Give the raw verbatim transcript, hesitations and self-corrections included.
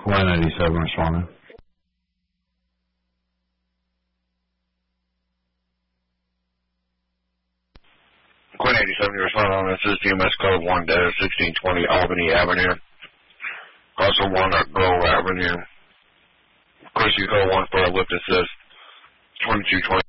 one eighty-seven responding. Quinn eighty-seven, you respond on this is T M S code one sixteen twenty Albany Avenue. Also one at Grove Avenue. Of course, you go one for a lift assist, twenty-two twenty.